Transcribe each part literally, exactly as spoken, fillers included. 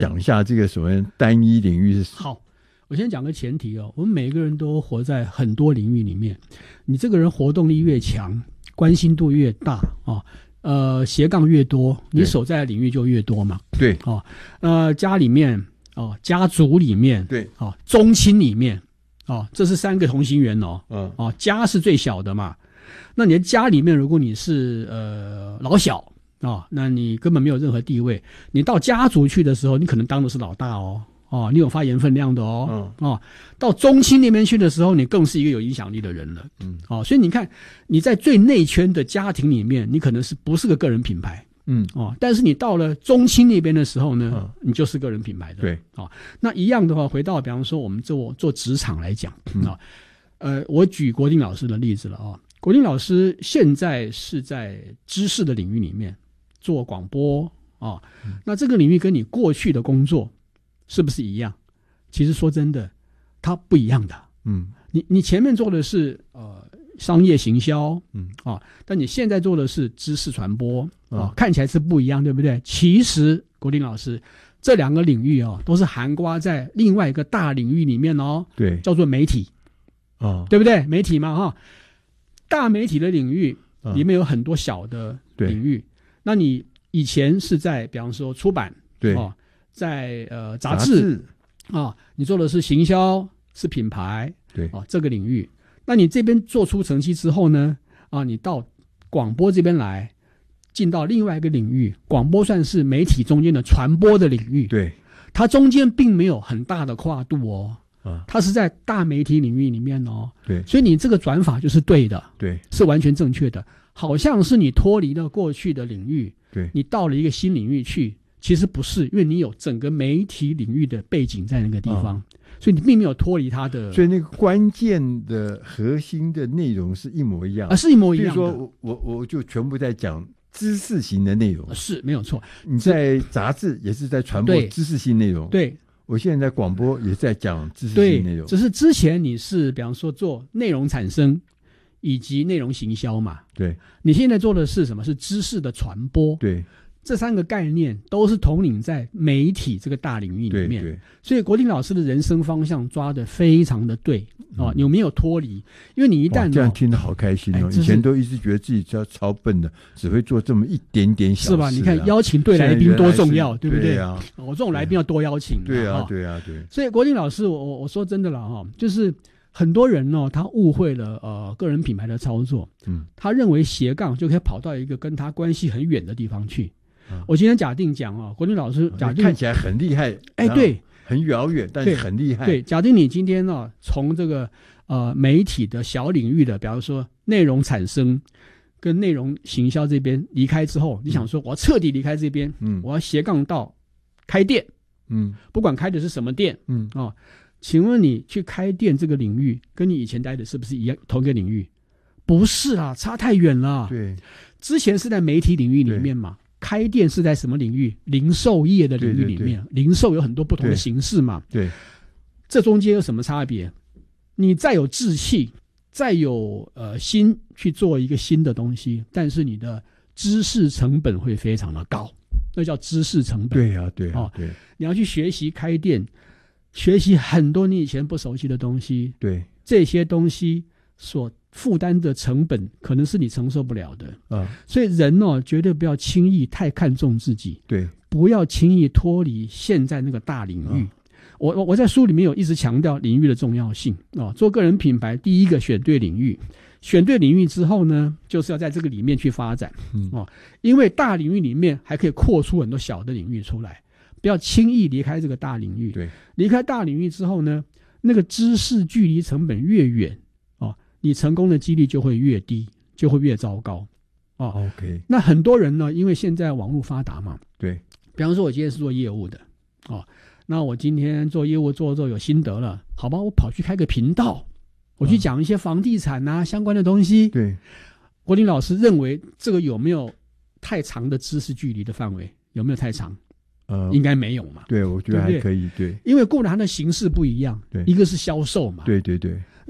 讲一下这个所谓单一领域是。 好，我先讲个前提哦，我们每个人都活在很多领域里面，你这个人活动力越强，关心度越大啊，呃，斜杠越多，你所在的领域就越多嘛。 对， 哦，呃，家里面哦，家族里面， 对， 哦，宗亲里面，哦，这是三个同心圆哦， 嗯， 哦，家是最小的嘛，那你的家里面，如果你是呃老小啊、哦，那你根本没有任何地位，你到家族去的时候，你可能当的是老大哦。哦，你有发言分量的哦，嗯，哦，到宗亲那边去的时候，你更是一个有影响力的人了，嗯，哦，所以你看你在最内圈的家庭里面，你可能是不是个个人品牌，嗯，哦，但是你到了宗亲那边的时候呢，嗯、你就是个人品牌的， 对， 哦，那一样的话，回到比方说我们做做职场来讲，啊、嗯哦，呃，我举国定老师的例子了啊、哦，国定老师现在是在知识的领域里面做广播啊、哦嗯，那这个领域跟你过去的工作是不是一样？其实说真的，它不一样的。嗯，你你前面做的是呃商业行销，嗯啊，但你现在做的是知识传播啊、嗯，看起来是不一样，对不对？其实国定老师这两个领域啊，都是涵盖在另外一个大领域里面哦。对，叫做媒体，哦，对不对？媒体嘛哈，大媒体的领域里面有很多小的领域。嗯、那你以前是在比方说出版，对哦。在呃杂志啊，你做的是行销，是品牌，对啊这个领域。那你这边做出成绩之后呢，啊，你到广播这边来，进到另外一个领域，广播算是媒体中间的传播的领域，对，它中间并没有很大的跨度哦，啊，它是在大媒体领域里面哦，对，所以你这个转法就是对的，对，是完全正确的，好像是你脱离了过去的领域，对，你到了一个新领域去。其实不是，因为你有整个媒体领域的背景在那个地方，嗯、所以你并没有脱离它的。 所以那个关键的核心的内容是一模一样啊，是一模一样的。 比如说我我我就全部在讲知识型的内容， 是没有错。 你在杂志也是在传播知识性内容， 对。 我现在在广播也在讲知识性内容， 只是之前你是比方说做内容产生以及内容行销嘛，对。你现在做的是什么？是知识的传播，对。这三个概念都是统领在媒体这个大领域里面，对对，所以国定老师的人生方向抓得非常的对、嗯哦、有没有脱离？因为你一旦、哦、 这样听得好开心哦！以前都一直觉得自己超超笨的，只会做这么一点点小事、啊， 是吧？你看邀请对来宾多重要，对不对？ 对啊， 我、哦、这种来宾要多邀请、啊， 对啊，对啊，对。 所以国定老师，我我我说真的了哈，就是很多人哦，他误会了呃个人品牌的操作，嗯，他认为斜杠就可以跑到一个跟他关系很远的地方去。我今天假定讲啊，国定老师假定看起来很厉害， 哎，对， 很遥远，但是很厉害。 对，假定你今天呢、啊，从这个呃媒体的小领域的，比方说内容产生跟内容行销这边离开之后，你想说我要彻底离开这边，嗯，我要斜杠到开店，嗯，不管开的是什么店，嗯啊、哦，请问你去开店这个领域，跟你以前待的是不是一样同一个领域？不是啊，差太远了。对，之前是在媒体领域里面嘛。开店是在什么领域？零售业的领域里面，对对对，零售有很多不同的形式嘛。对，对，这中间有什么差别？你再有志气，再有呃心去做一个新的东西，但是你的知识成本会非常的高，那叫知识成本。 对呀、啊，对呀、啊，对、哦。 你要去学习开店，学习很多你以前不熟悉的东西。对，这些东西所负担的成本可能是你承受不了的啊，所以人哦，绝对不要轻易太看重自己，对，不要轻易脱离现在那个大领域。啊、我我我在书里面有一直强调领域的重要性啊，做个人品牌，第一个选对领域，选对领域之后呢，就是要在这个里面去发展，嗯哦，因为大领域里面还可以扩出很多小的领域出来，不要轻易离开这个大领域。对，离开大领域之后呢，那个知识距离成本越远。你成功的几率就会越低，就会越糟糕。哦 ，OK。那很多人呢，因为现在网络发达嘛，对。比方说，我今天是做业务的，哦，那我今天做业务做做有心得了，好吧，我跑去开个频道，我去讲一些房地产啊、嗯、相关的东西。对。国定老师认为这个有没有太长的知识距离的范围？有没有太长？呃，应该没有嘛。 对，我觉得还可以。对， 因为固然它的形式不一样，对，一个是销售嘛， 对对对。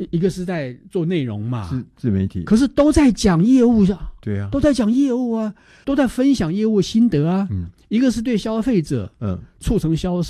一个是在做内容嘛， 自自媒体， 可是都在讲业务啊， 对啊， 都在讲业务啊，都在分享业务心得啊。 嗯， 一个是对消费者， 嗯， 促成销售。